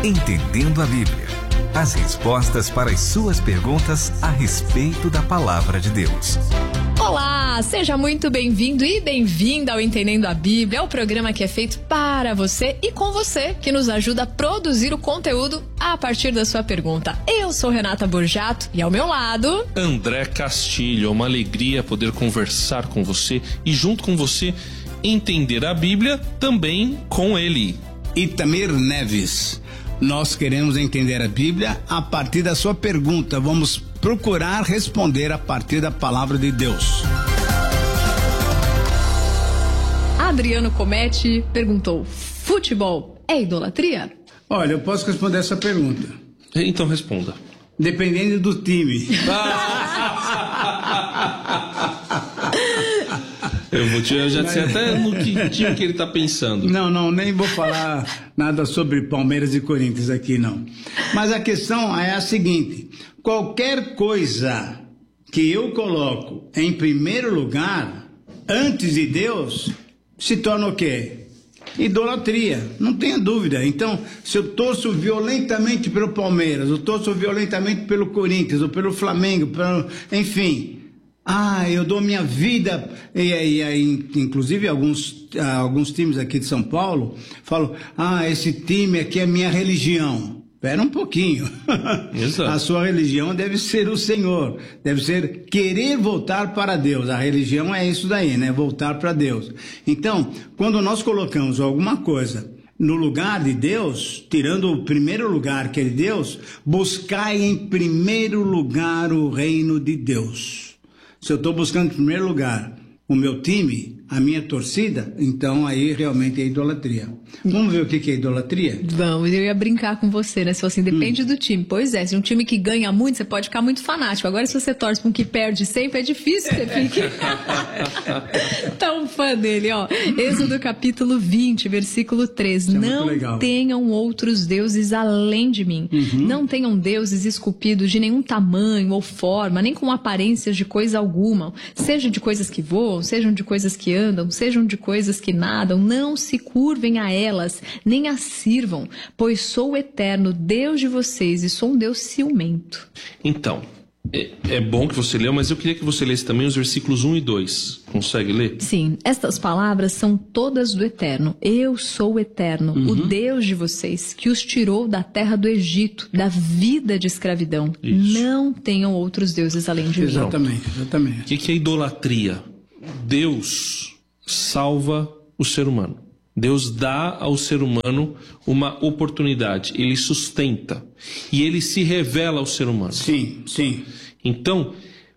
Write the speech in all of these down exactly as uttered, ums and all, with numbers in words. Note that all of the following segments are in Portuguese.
Entendendo a Bíblia. As respostas para as suas perguntas a respeito da Palavra de Deus. Olá, seja muito bem-vindo e bem-vinda ao Entendendo a Bíblia, é o programa que é feito para você e com você, que nos ajuda a produzir o conteúdo a partir da sua pergunta. Eu sou Renata Borjato e ao meu lado... André Castilho. É uma alegria poder conversar com você e junto com você entender a Bíblia também com ele. Itamir Neves. Nós queremos entender a Bíblia a partir da sua pergunta. Vamos procurar responder a partir da palavra de Deus. Adriano Comete perguntou: futebol é idolatria? Olha, eu posso responder essa pergunta. Então responda. Dependendo do time. Eu, vou te, eu já sei até no que time que ele está pensando. Não, não, nem vou falar nada sobre Palmeiras e Corinthians aqui, não. Mas a questão é a seguinte: qualquer coisa que eu coloco em primeiro lugar, antes de Deus, se torna o quê? Idolatria, não tenha dúvida. Então, se eu torço violentamente pelo Palmeiras, eu torço violentamente pelo Corinthians, ou pelo Flamengo, pelo, enfim... Ah, eu dou minha vida, e, e, e inclusive alguns, alguns times aqui de São Paulo falam: ah, esse time aqui é minha religião. Espera um pouquinho. Exato. A sua religião deve ser o Senhor, deve ser querer voltar para Deus. A religião é isso daí, né? Voltar para Deus. Então, quando nós colocamos alguma coisa no lugar de Deus, tirando o primeiro lugar que é de Deus, buscai em primeiro lugar o reino de Deus. Se eu estou buscando em primeiro lugar o meu time, a minha torcida, então aí realmente é idolatria. Vamos ver o que é idolatria? Vamos, eu ia brincar com você, né? Se assim, depende hum. do time. Pois é, se um time que ganha muito, você pode ficar muito fanático. Agora, se você torce para um que perde sempre, é difícil que você fique tão fã dele, ó. Êxodo capítulo vinte, versículo três. É não tenham outros deuses além de mim. Uhum. Não tenham deuses esculpidos de nenhum tamanho ou forma, nem com aparências de coisa alguma. Sejam de coisas que voam, sejam de coisas que andam, sejam de coisas que nadam, não se curvem a elas, nem as sirvam, pois sou o eterno Deus de vocês e sou um Deus ciumento. Então, é, é bom que você leu, mas eu queria que você lesse também os versículos um e dois. Consegue ler? Sim, estas palavras são todas do Eterno. Eu sou o Eterno, uhum. o Deus de vocês, que os tirou da terra do Egito, da vida de escravidão. Isso. Não tenham outros deuses além de mim. Exatamente, exatamente. O que, que é idolatria? Deus salva o ser humano. Deus dá ao ser humano uma oportunidade. Ele sustenta. E ele se revela ao ser humano. Sim, sim. Então,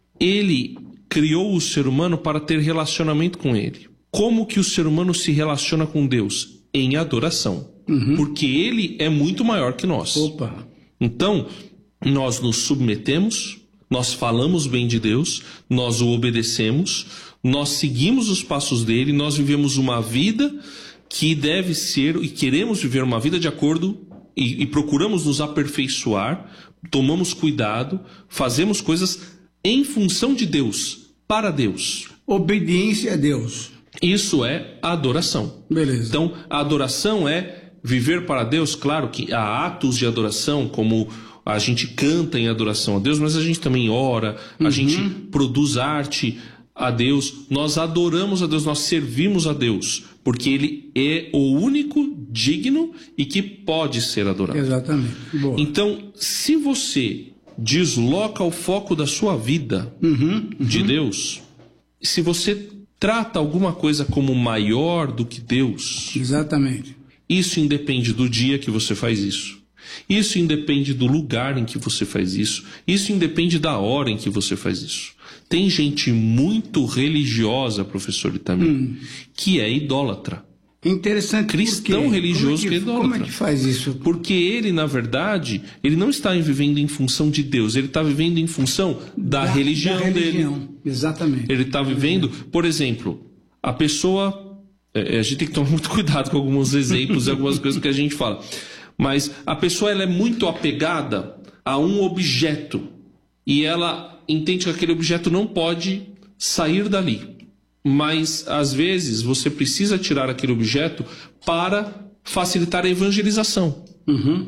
ele criou o ser humano para ter relacionamento com ele. Como que o ser humano se relaciona com Deus? Em adoração. Uhum. Porque ele é muito maior que nós. Opa. Então, nós nos submetemos, nós falamos bem de Deus, nós o obedecemos, nós seguimos os passos dele, nós vivemos uma vida que deve ser, e queremos viver uma vida de acordo, e, e procuramos nos aperfeiçoar, tomamos cuidado, fazemos coisas em função de Deus, para Deus. Obediência a Deus. Isso é adoração. Beleza. Então, a adoração é viver para Deus. Claro que há atos de adoração, como a gente canta em adoração a Deus, mas a gente também ora, a uhum. gente produz arte a Deus, nós adoramos a Deus, nós servimos a Deus, porque Ele é o único digno e que pode ser adorado. Exatamente. Boa. Então, se você desloca o foco da sua vida uhum, uhum. de Deus, se você trata alguma coisa como maior do que Deus, exatamente. Isso independe do dia que você faz isso. Isso independe do lugar em que você faz isso. Isso independe da hora em que você faz isso. Tem gente muito religiosa, professor Itamir, hum. que é idólatra. Interessante. Cristão religioso é que, que é idólatra. Como é que faz isso? Porque ele, na verdade, ele não está vivendo em função de Deus. Ele está vivendo em função da, da, religião, da religião dele. Exatamente. Ele está vivendo, por exemplo, a pessoa... É, a gente tem que tomar muito cuidado com alguns exemplos e algumas coisas que a gente fala. Mas a pessoa ela é muito apegada a um objeto. E ela entende que aquele objeto não pode sair dali. Mas, às vezes, você precisa tirar aquele objeto para facilitar a evangelização. Uhum.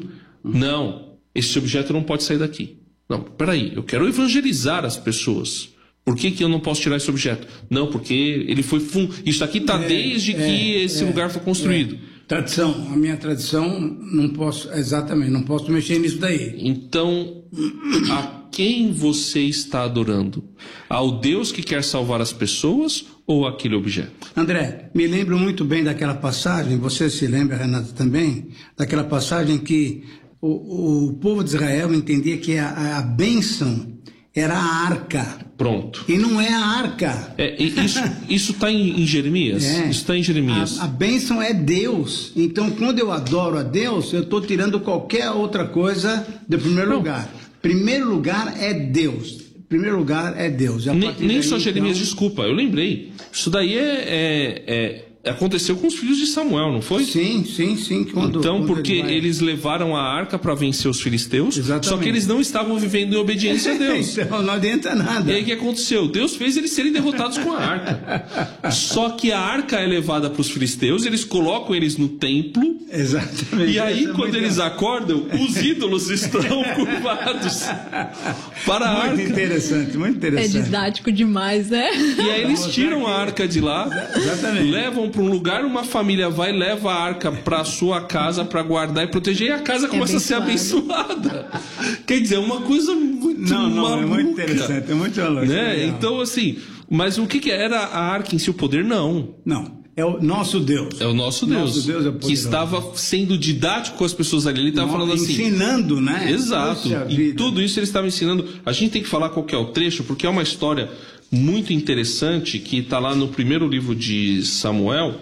Não, esse objeto não pode sair daqui. Não, peraí, eu quero evangelizar as pessoas. Por que, que eu não posso tirar esse objeto? Não, porque ele foi... Fun... Isso aqui está é, desde é, que esse é, lugar foi construído. É. Tradição, a minha tradição, não posso, exatamente, não posso mexer nisso daí. Então, a quem você está adorando? Ao Deus que quer salvar as pessoas ou aquele objeto? André, me lembro muito bem daquela passagem, você se lembra, Renato, também, daquela passagem que o, o povo de Israel entendia que a, a bênção era a arca. Pronto. E não é a arca. É, isso está em, em Jeremias? É. Isso está em Jeremias. A, a bênção é Deus. Então, quando eu adoro a Deus, eu estou tirando qualquer outra coisa do primeiro não. lugar. Primeiro lugar é Deus. Primeiro lugar é Deus. Nem, nem só Jeremias, então... desculpa, eu lembrei. Isso daí é... é, é... aconteceu com os filhos de Samuel, não foi? Sim, sim, sim. Quando, então, quando porque ele vai... eles levaram a arca para vencer os filisteus, Exatamente. Só que eles não estavam vivendo em obediência a Deus. Então, não adianta nada. E aí o que aconteceu? Deus fez eles serem derrotados com a arca. Só que a arca é levada para os filisteus, eles colocam eles no templo. Exatamente. E aí, quando eles acordam, os ídolos estão curvados para a muito arca. Muito interessante, muito interessante. É didático demais, né? E aí eles tiram a arca de lá, Exatamente. levam para um lugar, uma família vai e leva a arca para sua casa para guardar e proteger, e a casa começa é a ser abençoada. Quer dizer, é uma coisa muito não, não, maluca. É muito interessante, é muito maluco. Né? Então, assim, mas o que, que era a arca em si? O poder? Não. Não. É o nosso Deus. É o nosso Deus. Nosso Deus é que estava sendo didático com as pessoas ali. Ele estava falando assim. Ensinando, né? Exato. E tudo isso ele estava ensinando. A gente tem que falar qual que é o trecho, porque é uma história muito interessante que está lá no primeiro livro de Samuel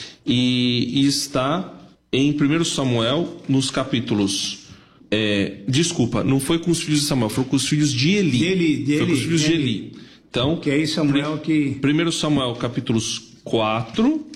e, e está em primeiro Samuel, nos capítulos. É, desculpa, não foi com os filhos de Samuel, foi com os filhos de Eli. De Eli, de foi Eli, com os filhos de de Eli. Eli. Então, que aí Samuel que... primeiro Samuel, capítulos quatro,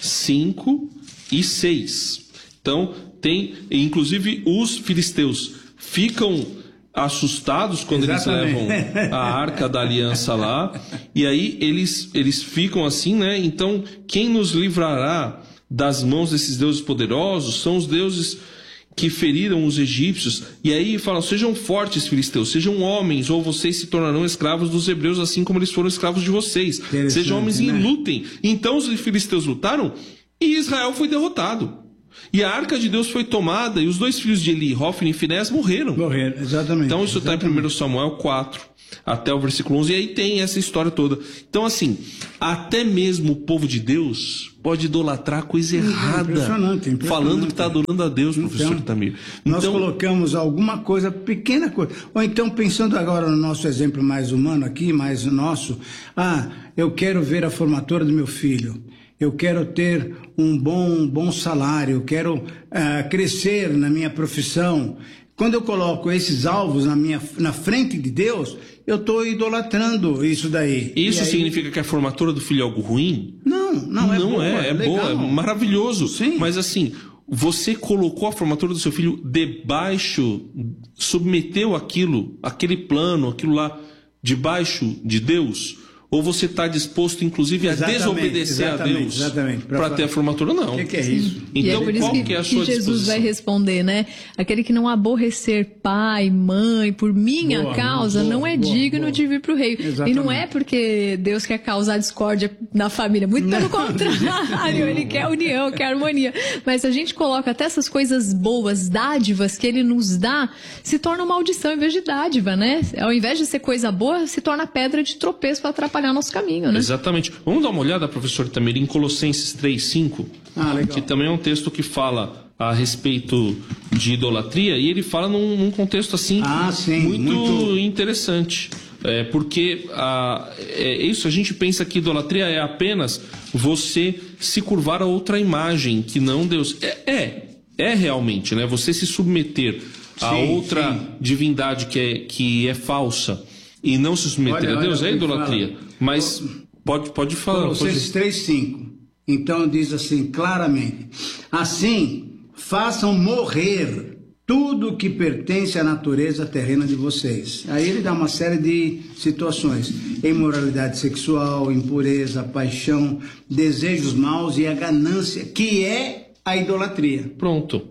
cinco e seis. Então, tem, inclusive, os filisteus ficam assustados quando Exatamente. Eles levam a arca da aliança lá, e aí eles, eles ficam assim, né? Então, quem nos livrará das mãos desses deuses poderosos são os deuses que feriram os egípcios. E aí falam, sejam fortes, filisteus, sejam homens, ou vocês se tornarão escravos dos hebreus, assim como eles foram escravos de vocês. Sejam homens e né? lutem. Então os filisteus lutaram e Israel foi derrotado. E a arca de Deus foi tomada, e os dois filhos de Eli, Hofni e Finés, morreram. Morreram, exatamente. Então isso está em primeiro Samuel quatro, até o versículo onze, e aí tem essa história toda. Então assim, até mesmo o povo de Deus pode idolatrar coisa errada, impressionante, impressionante. Falando que está adorando a Deus, professor então, Itamir. Nós então, colocamos alguma coisa, pequena coisa, ou então pensando agora no nosso exemplo mais humano aqui, mais nosso, ah, eu quero ver a formatura do meu filho, eu quero ter um bom, bom salário, eu quero uh, crescer na minha profissão. Quando eu coloco esses alvos na, minha, na frente de Deus, eu estou idolatrando isso daí. Isso aí... significa que a formatura do filho é algo ruim? Não, não é Não boa, é, é legal. boa, é maravilhoso. Sim. Mas assim, você colocou a formatura do seu filho debaixo, submeteu aquilo, aquele plano, aquilo lá, debaixo de Deus? Ou você está disposto, inclusive, a exatamente, desobedecer exatamente, a Deus para ter a formatura? Não. O que, que é isso? Então, e é por qual isso que, que é a sua que Jesus disposição? vai responder, né? Aquele que não aborrecer pai, mãe, por minha boa, causa, boa, não é boa, digno boa. de vir para o reino. Exatamente. E não é porque Deus quer causar discórdia na família, muito pelo contrário, Ele quer união, quer harmonia. Mas a gente coloca até essas coisas boas, dádivas que Ele nos dá, se torna maldição em vez de dádiva, né? Ao invés de ser coisa boa, se torna pedra de tropeço para atrapalhar nosso caminho, né? Exatamente. Vamos dar uma olhada, professor Itamir, em Colossenses três, cinco, ah, que também é um texto que fala a respeito de idolatria, e ele fala num, num contexto assim ah, sim, muito, muito interessante. É, porque a, é isso, a gente pensa que idolatria é apenas você se curvar a outra imagem, que não Deus. É, é, é realmente, né? Você se submeter a sim, outra sim. divindade que é, que é falsa e não se submeter olha, a Deus, olha, é idolatria. Fala. Mas pode, pode falar. Colossenses três, cinco. Então diz assim claramente: assim, façam morrer tudo que pertence à natureza terrena de vocês. Aí ele dá uma série de situações: imoralidade sexual, impureza, paixão, desejos maus e a ganância, que é a idolatria. Pronto.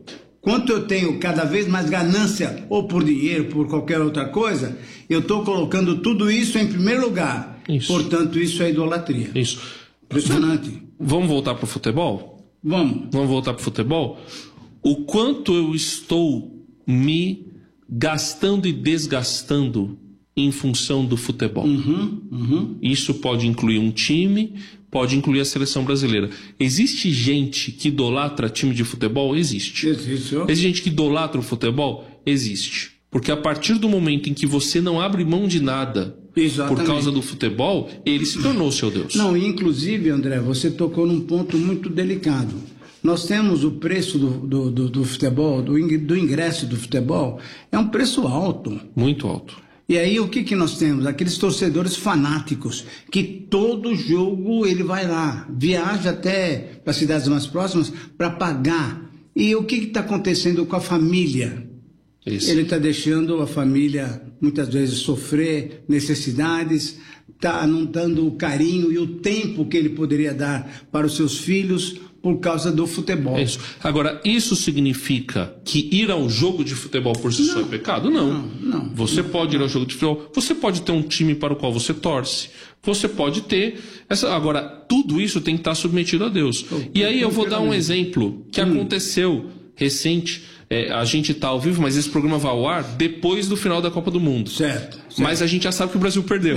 Quanto eu tenho cada vez mais ganância, ou por dinheiro, por qualquer outra coisa, eu estou colocando tudo isso em primeiro lugar. Isso. Portanto, isso é idolatria. Isso. Impressionante. Vamos voltar para o futebol? Vamos. Vamos voltar para o futebol? O quanto eu estou me gastando e desgastando em função do futebol. Uhum, uhum. Isso pode incluir um time, pode incluir a seleção brasileira. Existe gente que idolatra time de futebol? Existe. Existe. Existe gente que idolatra o futebol? Existe. Porque a partir do momento em que você não abre mão de nada Exatamente. por causa do futebol, ele se tornou seu Deus. Não, inclusive, André, você tocou num ponto muito delicado. Nós temos o preço do, do, do, do futebol, do, do ingresso do futebol, é um preço alto. Muito alto. E aí o que, que nós temos? Aqueles torcedores fanáticos, que todo jogo ele vai lá, viaja até para cidades mais próximas para pagar. E o que está acontecendo com a família? Isso. Ele está deixando a família muitas vezes sofrer necessidades, está não dando o carinho e o tempo que ele poderia dar para os seus filhos por causa do futebol. É isso. Agora, isso significa que ir ao jogo de futebol por si só é pecado? Não. Não, não. Você não, pode ir ao jogo de futebol, você pode ter um time para o qual você torce, você pode ter... essa. Agora, tudo isso tem que estar submetido a Deus. Eu, e aí eu vou dar um exemplo que hum. aconteceu recente. É, a gente está ao vivo, mas esse programa vai ao ar depois do final da Copa do Mundo. Certo. certo. Mas a gente já sabe que o Brasil perdeu.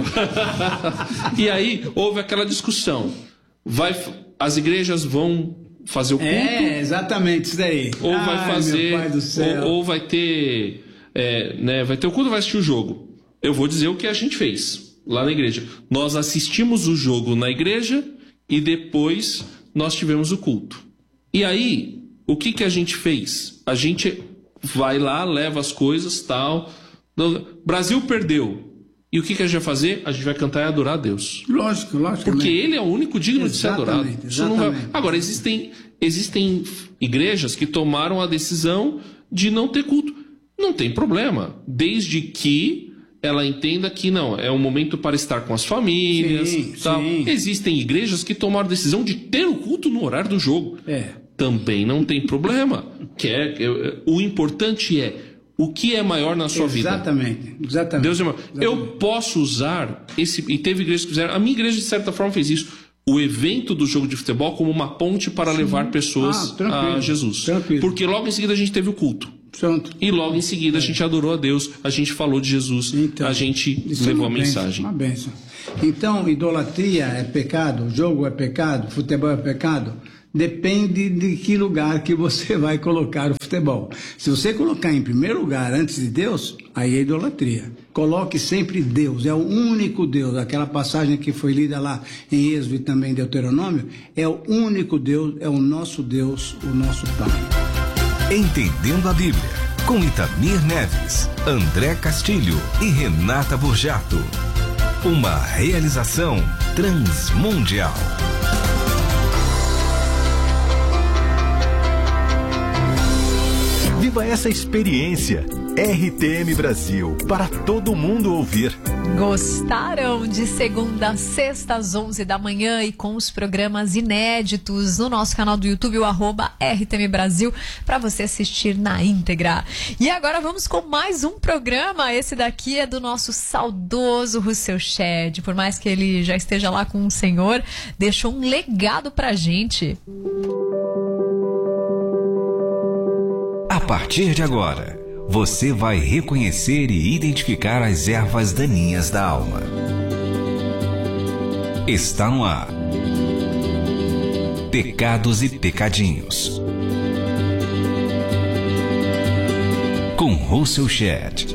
E aí houve aquela discussão. Vai, as igrejas vão fazer o culto? É, exatamente, isso daí. Ou Ai, vai fazer... meu pai do céu. Ou, ou vai ter... É, né, vai ter o culto ou vai assistir o jogo? Eu vou dizer o que a gente fez lá na igreja. Nós assistimos o jogo na igreja e depois nós tivemos o culto. E aí... o que, que a gente fez? A gente vai lá, leva as coisas, tal. Brasil perdeu. E o que, que a gente vai fazer? A gente vai cantar e adorar a Deus. Lógico, lógico. Porque Ele é o único digno exatamente, de ser adorado. Isso não vai... Agora, existem, existem igrejas que tomaram a decisão de não ter culto. Não tem problema. Desde que ela entenda que não, é um momento para estar com as famílias. Sim, tal. sim. Existem igrejas que tomaram a decisão de ter o culto no horário do jogo. É. Também não tem problema. Que é, é, o importante é o que é maior na sua exatamente, vida. Exatamente. Deus é maior. Eu posso usar esse. E teve igrejas que fizeram. A minha igreja, de certa forma, fez isso. O evento do jogo de futebol como uma ponte para Sim. levar pessoas ah, a Jesus. Tranquilo. Porque logo em seguida a gente teve o culto. Pronto. E logo em seguida é. a gente adorou a Deus, a gente falou de Jesus, então, a gente levou é a mensagem. Uma bênção. Então, idolatria é pecado, jogo é pecado, futebol é pecado. Depende de que lugar que você vai colocar o futebol. Se você colocar em primeiro lugar antes de Deus, aí é idolatria. Coloque sempre Deus, é o único Deus. Aquela passagem que foi lida lá em Êxodo e também em Deuteronômio, é o único Deus, é o nosso Deus, o nosso Pai. Entendendo a Bíblia, com Itamir Neves, André Castilho e Renata Burjato. Uma realização transmundial. Viva essa experiência. R T M Brasil, para todo mundo ouvir. Gostaram? De segunda a sexta às onze da manhã e com os programas inéditos no nosso canal do YouTube, o arroba R T M Brasil, para você assistir na íntegra. E agora vamos com mais um programa. Esse daqui é do nosso saudoso Rousseau Shedd. Por mais que ele já esteja lá com o Senhor, deixou um legado pra gente. A partir de agora, você vai reconhecer e identificar as ervas daninhas da alma. Está no ar. Pecados e Pecadinhos. Com Rousseau Shedd.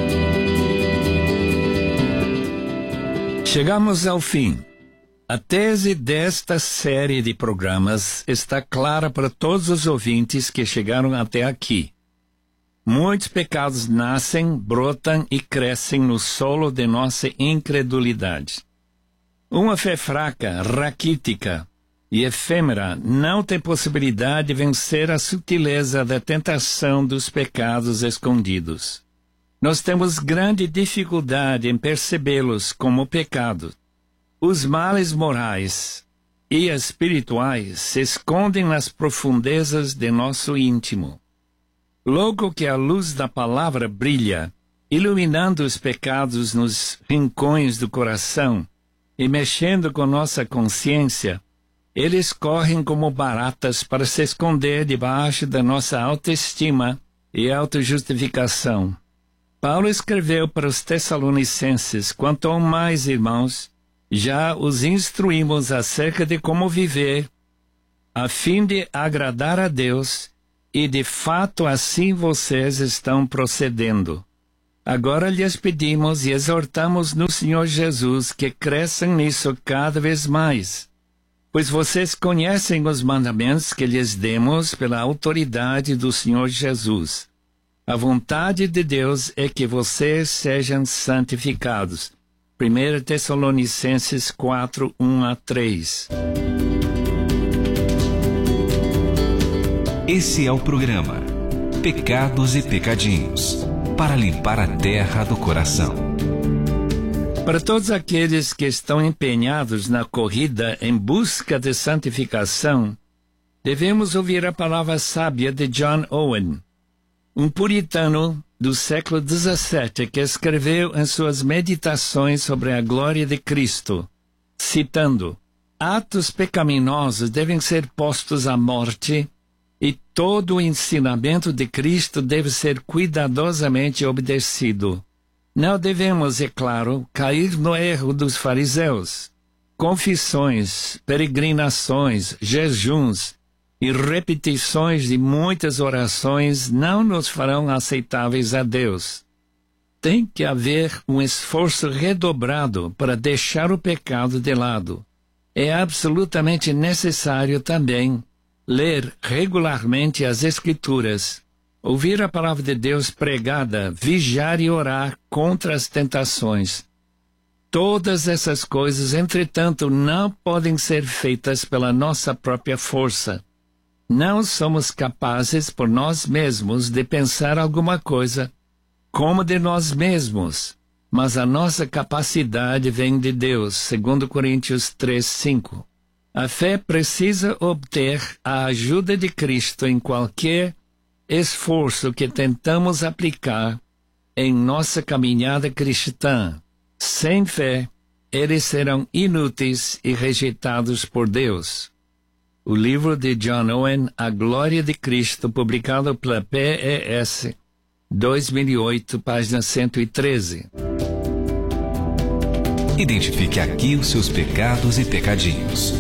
Chegamos ao fim. A tese desta série de programas está clara para todos os ouvintes que chegaram até aqui. Muitos pecados nascem, brotam e crescem no solo de nossa incredulidade. Uma fé fraca, raquítica e efêmera não tem possibilidade de vencer a sutileza da tentação dos pecados escondidos. Nós temos grande dificuldade em percebê-los como pecado. Os males morais e espirituais se escondem nas profundezas de nosso íntimo. Logo que a luz da palavra brilha, iluminando os pecados nos rincões do coração e mexendo com nossa consciência, eles correm como baratas para se esconder debaixo da nossa autoestima e autojustificação. Paulo escreveu para os Tessalonicenses: quanto ao mais, irmãos, já os instruímos acerca de como viver, a fim de agradar a Deus, e de fato assim vocês estão procedendo. Agora lhes pedimos e exortamos no Senhor Jesus que cresçam nisso cada vez mais, pois vocês conhecem os mandamentos que lhes demos pela autoridade do Senhor Jesus. A vontade de Deus é que vocês sejam santificados. primeira Tessalonicenses quatro, um a três. Esse é o programa Pecados e Pecadinhos, para limpar a terra do coração. Para todos aqueles que estão empenhados na corrida em busca de santificação, devemos ouvir a palavra sábia de John Owen, um puritano do século dezessete que escreveu em suas meditações sobre a glória de Cristo, citando: atos pecaminosos devem ser postos à morte e todo o ensinamento de Cristo deve ser cuidadosamente obedecido. Não devemos, é claro, cair no erro dos fariseus. Confissões, peregrinações, jejuns e repetições de muitas orações não nos farão aceitáveis a Deus. Tem que haver um esforço redobrado para deixar o pecado de lado. É absolutamente necessário também ler regularmente as Escrituras, ouvir a palavra de Deus pregada, vigiar e orar contra as tentações. Todas essas coisas, entretanto, não podem ser feitas pela nossa própria força. Não somos capazes por nós mesmos de pensar alguma coisa como de nós mesmos, mas a nossa capacidade vem de Deus, segundo Coríntios três, cinco. A fé precisa obter a ajuda de Cristo em qualquer esforço que tentamos aplicar em nossa caminhada cristã. Sem fé, eles serão inúteis e rejeitados por Deus. O livro de John Owen, A Glória de Cristo, publicado pela P E S, dois mil e oito, página cento e treze. Identifique aqui os seus pecados e pecadinhos.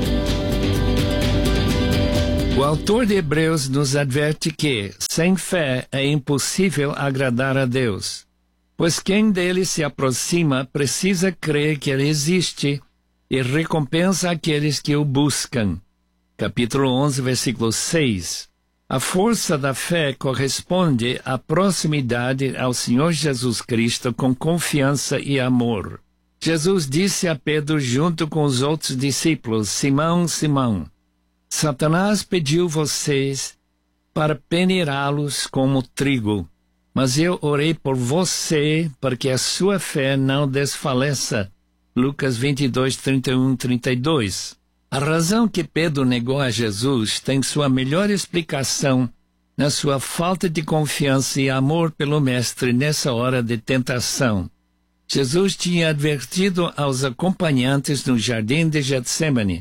O autor de Hebreus nos adverte que, sem fé, é impossível agradar a Deus, pois quem dele se aproxima precisa crer que ele existe e recompensa aqueles que o buscam. Capítulo onze, versículo seis. A força da fé corresponde à proximidade ao Senhor Jesus Cristo com confiança e amor. Jesus disse a Pedro junto com os outros discípulos: Simão, Simão, Satanás pediu vocês para peneirá-los como trigo, mas eu orei por você para que a sua fé não desfaleça. Lucas vinte e dois, trinta e um e trinta e dois. A razão que Pedro negou a Jesus tem sua melhor explicação na sua falta de confiança e amor pelo Mestre nessa hora de tentação. Jesus tinha advertido aos acompanhantes no jardim de Getsemane: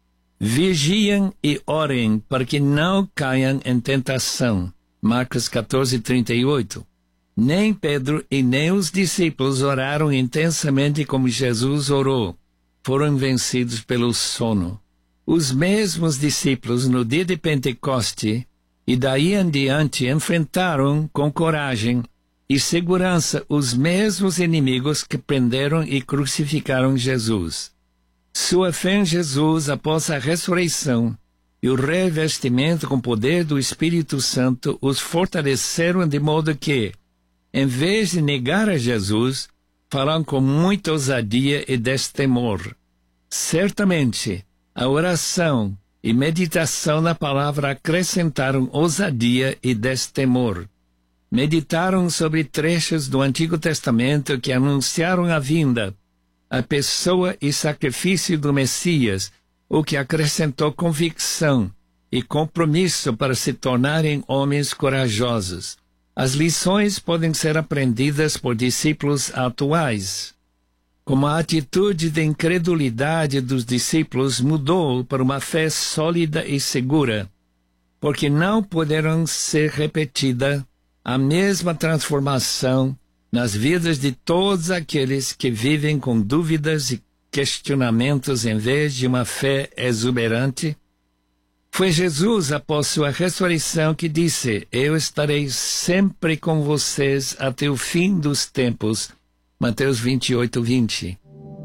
vigiem e orem para que não caiam em tentação. Marcos quatorze, trinta e oito. Nem Pedro e nem os discípulos oraram intensamente como Jesus orou. Foram vencidos pelo sono. Os mesmos discípulos no dia de Pentecoste e daí em diante enfrentaram com coragem e segurança os mesmos inimigos que prenderam e crucificaram Jesus. Sua fé em Jesus após a ressurreição e o revestimento com o poder do Espírito Santo os fortaleceram de modo que, em vez de negar a Jesus, falam com muita ousadia e destemor. Certamente, a oração e meditação na palavra acrescentaram ousadia e destemor. Meditaram sobre trechos do Antigo Testamento que anunciaram a vinda, a pessoa e sacrifício do Messias, o que acrescentou convicção e compromisso para se tornarem homens corajosos. As lições podem ser aprendidas por discípulos atuais. Como a atitude de incredulidade dos discípulos mudou para uma fé sólida e segura, porque não poderão ser repetida a mesma transformação nas vidas de todos aqueles que vivem com dúvidas e questionamentos em vez de uma fé exuberante. Foi Jesus, após sua ressurreição, que disse: eu estarei sempre com vocês até o fim dos tempos. Mateus vinte e oito, vinte.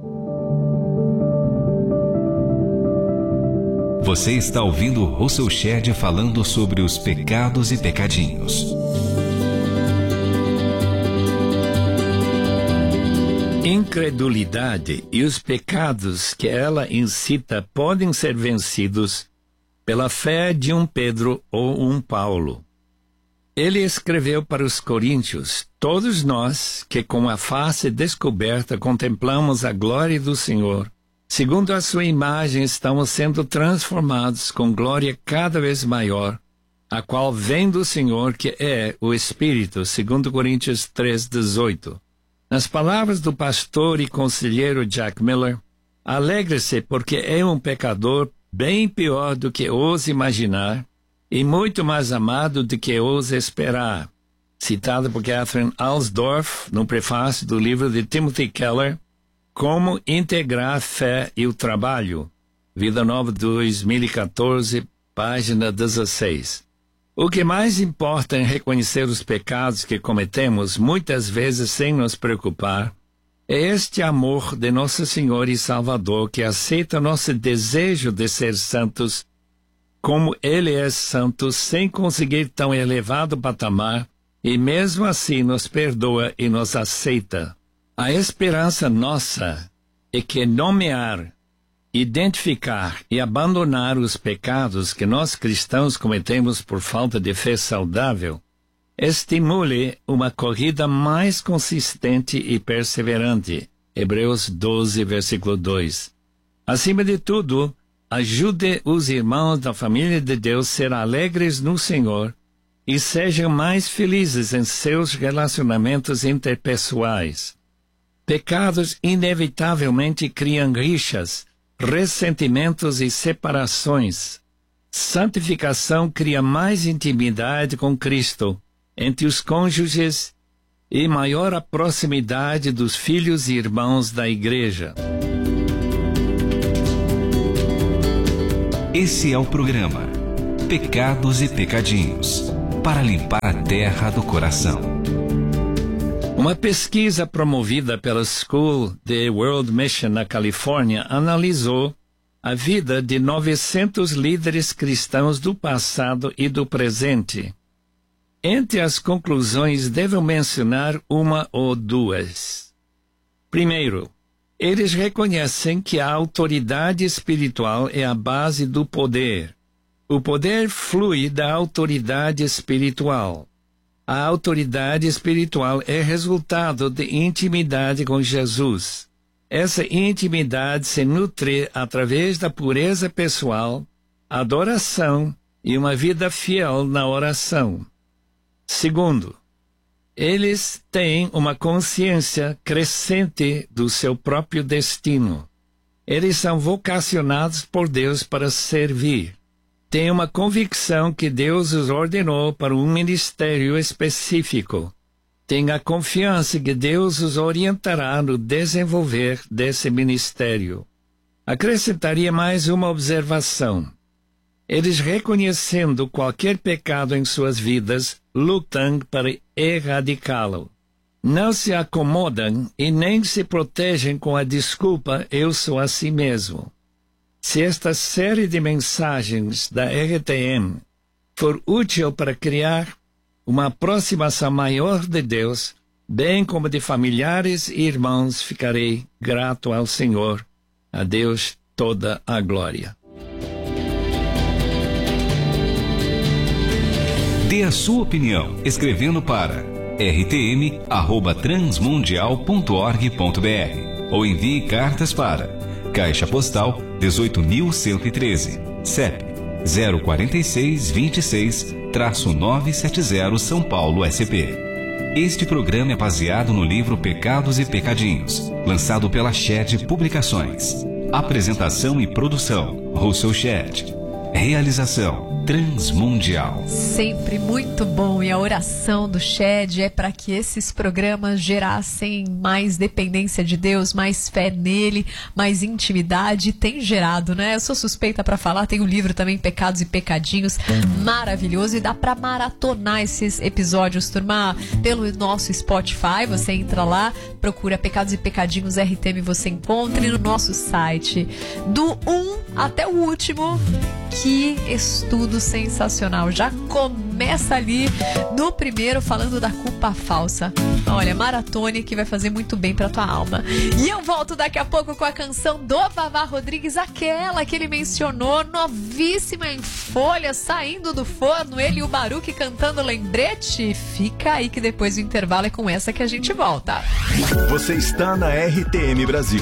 Você está ouvindo Russell Shedd falando sobre os pecados e pecadinhos. Incredulidade e os pecados que ela incita podem ser vencidos pela fé de um Pedro ou um Paulo. Ele escreveu para os coríntios: todos nós que com a face descoberta contemplamos a glória do Senhor, segundo a sua imagem estamos sendo transformados com glória cada vez maior, a qual vem do Senhor, que é o Espírito, segundo Coríntios três, dezoito. Nas palavras do pastor e conselheiro Jack Miller, alegre-se porque é um pecador bem pior do que ousa imaginar e muito mais amado do que ousa esperar. Citado por Catherine Alsdorf no prefácio do livro de Timothy Keller, Como Integrar a Fé e o Trabalho, Vida Nova dois mil e quatorze, página dezesseis. O que mais importa em reconhecer os pecados que cometemos, muitas vezes sem nos preocupar, é este amor de Nosso Senhor e Salvador, que aceita nosso desejo de ser santos, como Ele é santo, sem conseguir tão elevado patamar, e mesmo assim nos perdoa e nos aceita. A esperança nossa é que nomear, identificar e abandonar os pecados que nós cristãos cometemos por falta de fé saudável estimule uma corrida mais consistente e perseverante. Hebreus doze, versículo dois. Acima de tudo, ajude os irmãos da família de Deus a ser alegres no Senhor e sejam mais felizes em seus relacionamentos interpessoais. Pecados inevitavelmente criam rixas, ressentimentos e separações. Santificação cria mais intimidade com Cristo entre os cônjuges e maior a proximidade dos filhos e irmãos da igreja. Esse é o programa Pecados e Pecadinhos, para limpar a terra do coração. Uma pesquisa promovida pela School de World Mission na Califórnia analisou a vida de novecentos líderes cristãos do passado e do presente. Entre as conclusões, devo mencionar uma ou duas. Primeiro, eles reconhecem que a autoridade espiritual é a base do poder. O poder flui da autoridade espiritual. A autoridade espiritual é resultado de intimidade com Jesus. Essa intimidade se nutre através da pureza pessoal, adoração e uma vida fiel na oração. Segundo, eles têm uma consciência crescente do seu próprio destino. Eles são vocacionados por Deus para servir. Têm uma convicção que Deus os ordenou para um ministério específico. Têm a confiança que Deus os orientará no desenvolver desse ministério. Acrescentaria mais uma observação. Eles, reconhecendo qualquer pecado em suas vidas, lutam para erradicá-lo. Não se acomodam e nem se protegem com a desculpa "eu sou assim mesmo". Se esta série de mensagens da R T M for útil para criar uma aproximação maior de Deus, bem como de familiares e irmãos, ficarei grato ao Senhor. A Deus toda a glória. Dê a sua opinião escrevendo para r t m arroba transmundial ponto org ponto b r ou envie cartas para Caixa Postal dezoito mil cento e treze, C E P zero quatro seis, vinte e seis, nove sete zero São Paulo, S P. Este programa é baseado no livro Pecados e Pecadinhos, lançado pela Shed Publicações. Apresentação e produção, Russell Shed. Realização, Transmundial. Sempre muito bom, e a oração do Shed é para que esses programas gerassem mais dependência de Deus, mais fé nele, mais intimidade. Tem gerado, né? Eu sou suspeita para falar, tem um livro também, Pecados e Pecadinhos, maravilhoso, e dá para maratonar esses episódios, turma, pelo nosso Spotify. Você entra lá, procura Pecados e Pecadinhos R T M, você encontra, e no nosso site, do um até o último. Que estudo sensacional. Já começa ali no primeiro falando da culpa falsa. Olha, maratone que vai fazer muito bem pra tua alma. E eu volto daqui a pouco com a canção do Vavá Rodrigues, aquela que ele mencionou, novíssima em folha, saindo do forno, ele e o Baruque cantando Lembrete. Fica aí que depois do intervalo é com essa que a gente volta. Você está na R T M Brasil.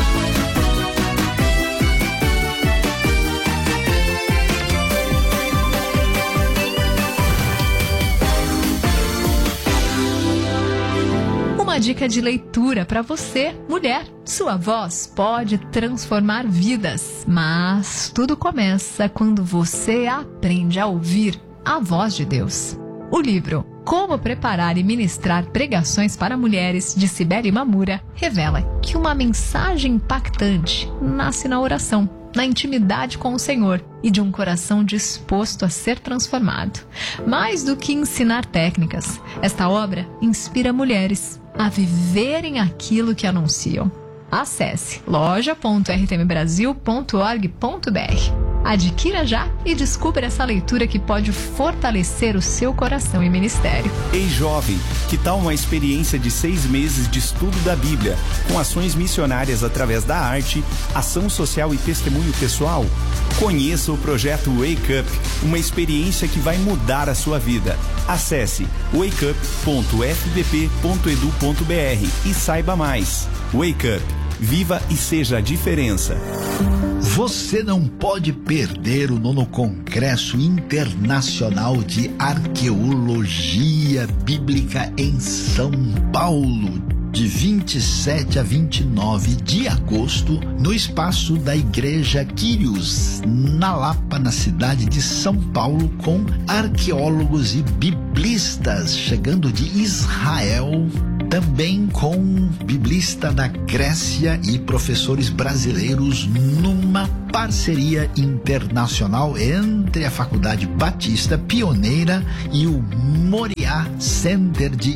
Uma dica de leitura para você, mulher. Sua voz pode transformar vidas, mas tudo começa quando você aprende a ouvir a voz de Deus. O livro Como Preparar e Ministrar Pregações para Mulheres, de Cibele Mamura, revela que uma mensagem impactante nasce na oração, na intimidade com o Senhor e de um coração disposto a ser transformado. Mais do que ensinar técnicas, esta obra inspira mulheres a viverem aquilo que anunciam. Acesse loja ponto r t m brasil ponto org ponto b r. Adquira já e descubra essa leitura que pode fortalecer o seu coração e ministério. Ei, jovem, que tal uma experiência de seis meses de estudo da Bíblia, com ações missionárias através da arte, ação social e testemunho pessoal? Conheça o projeto Wake Up, uma experiência que vai mudar a sua vida. Acesse wake up ponto f b p ponto e d u ponto b r e saiba mais. Wake Up, viva e seja a diferença. Você não pode perder o nono Congresso Internacional de Arqueologia Bíblica em São Paulo, de vinte e sete a vinte e nove de agosto, no espaço da Igreja Quírios, na Lapa, na cidade de São Paulo, com arqueólogos e biblistas chegando de Israel, também com biblista da Grécia e professores brasileiros, numa parceria internacional entre a Faculdade Batista Pioneira e o Moriá Center de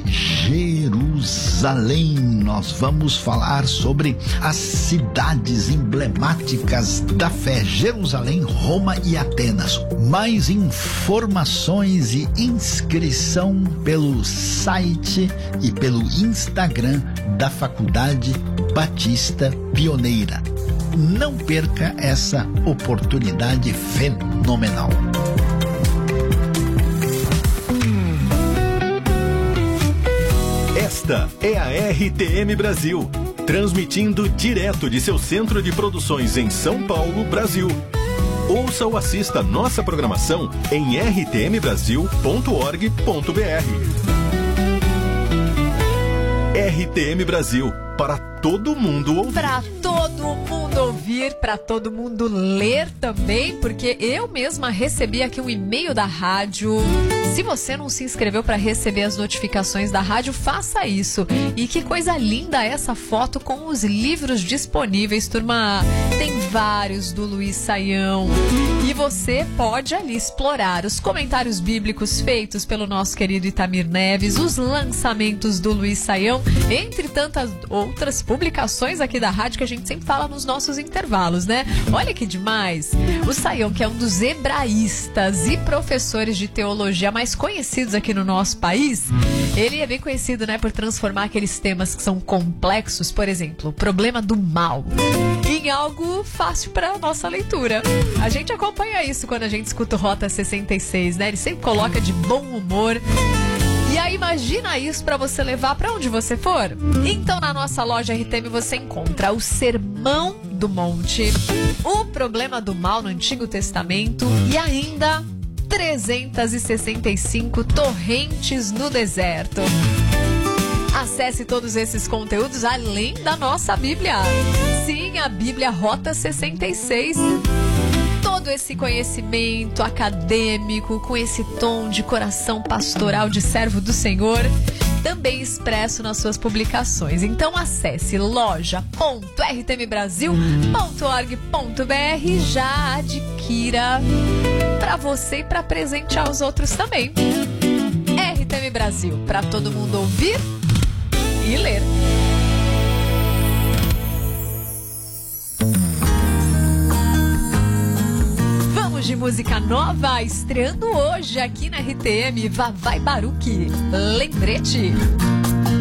Jerusalém. Nós vamos falar sobre as cidades emblemáticas da fé: Jerusalém, Roma e Atenas. Mais informações e inscrição pelo site e pelo Instagram da Faculdade Batista Pioneira. Não perca essa oportunidade fenomenal. Esta é a R T M Brasil, transmitindo direto de seu centro de produções em São Paulo, Brasil. Ouça ou assista nossa programação em r t m brasil ponto org ponto b r. R T M Brasil, para todo mundo ouvir. Para todo mundo ouvir, para todo mundo ler também, porque eu mesma recebi aqui um e-mail da rádio. Se você não se inscreveu para receber as notificações da rádio, faça isso. E que coisa linda essa foto com os livros disponíveis, turma. Tem vários do Luiz Saião. E você pode ali explorar os comentários bíblicos feitos pelo nosso querido Itamir Neves, os lançamentos do Luiz Saião, entre tantas outras publicações aqui da rádio que a gente sempre fala nos nossos intervalos, né? Olha que demais! O Saião, que é um dos hebraístas e professores de teologia mais conhecidos aqui no nosso país, ele é bem conhecido, né, por transformar aqueles temas que são complexos, por exemplo, o problema do mal, em algo fácil para nossa leitura. A gente acompanha isso quando a gente escuta o Rota sessenta e seis, né? Ele sempre coloca de bom humor. E aí imagina isso para você levar para onde você for. Então na nossa loja R T M você encontra o Sermão do Monte, O Problema do Mal no Antigo Testamento e ainda trezentas e sessenta e cinco torrentes no deserto. Acesse todos esses conteúdos além da nossa Bíblia. Sim, a Bíblia Rota sessenta e seis. Todo esse conhecimento acadêmico, com esse tom de coração pastoral de servo do Senhor, também expresso nas suas publicações. Então acesse loja ponto r t m brasil ponto org ponto b r e já adquira para você e para presentear os outros também. R T M Brasil, para todo mundo ouvir e ler. Vamos de música nova, estreando hoje aqui na R T M, Vavai Baruque, Lembrete.